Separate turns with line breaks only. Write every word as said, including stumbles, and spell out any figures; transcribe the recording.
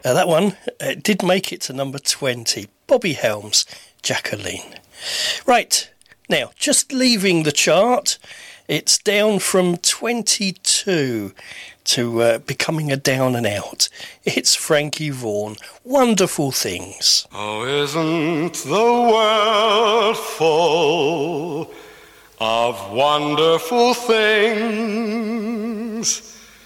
Now that one uh, did make it to number twenty. Bobby Helms, Jacqueline. Right, now, just leaving the chart, it's down from twenty-two to uh, becoming a down and out. It's Frankie Vaughan, Wonderful Things.
Oh, isn't the world full of wonderful things?